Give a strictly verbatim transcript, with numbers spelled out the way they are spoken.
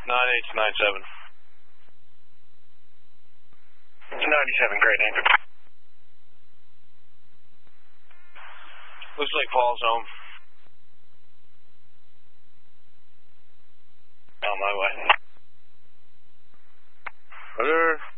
nine eight nine seven. ninety-seven, great anchor. Looks like Paul's home. On my way. Roger.